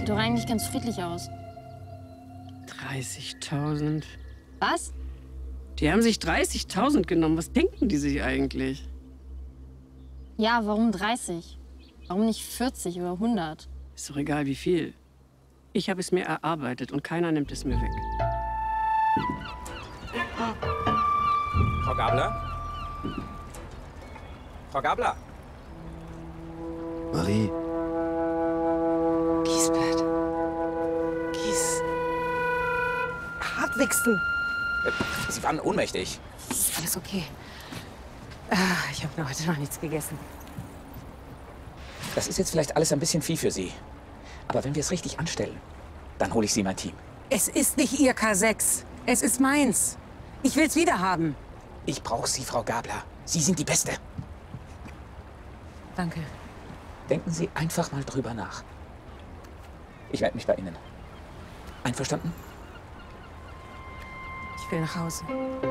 Sieht doch eigentlich ganz friedlich aus. 30.000. Was? Die haben sich 30.000 genommen. Was denken die sich eigentlich? Ja, warum 30? Warum nicht 40 oder 100? Ist doch egal, wie viel. Ich habe es mir erarbeitet und keiner nimmt es mir weg. Frau Gabler? Frau Gabler? Marie. Giesbert. Gies. Hartwigsten. Sie waren ohnmächtig. Ist alles okay. Ich habe heute noch nichts gegessen. Das ist jetzt vielleicht alles ein bisschen viel für Sie. Aber wenn wir es richtig anstellen, dann hole ich Sie in mein Team. Es ist nicht Ihr K6. Es ist meins. Ich will's wieder haben. Ich brauche Sie, Frau Gabler. Sie sind die Beste. Danke. Denken Sie einfach mal drüber nach. Ich melde mich bei Ihnen. Einverstanden? Ich will nach Hause.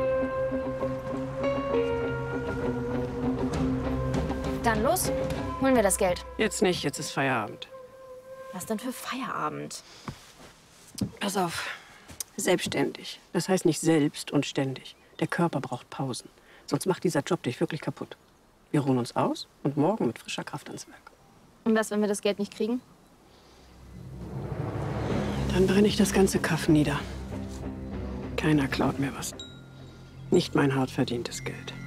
Dann los, holen wir das Geld. Jetzt nicht, jetzt ist Feierabend. Was denn für Feierabend? Pass auf, selbstständig. Das heißt nicht selbst und ständig. Der Körper braucht Pausen. Sonst macht dieser Job dich wirklich kaputt. Wir ruhen uns aus und morgen mit frischer Kraft ans Werk. Und was, wenn wir das Geld nicht kriegen? Dann brenne ich das ganze Kaff nieder. Keiner klaut mir was. Nicht mein hart verdientes Geld.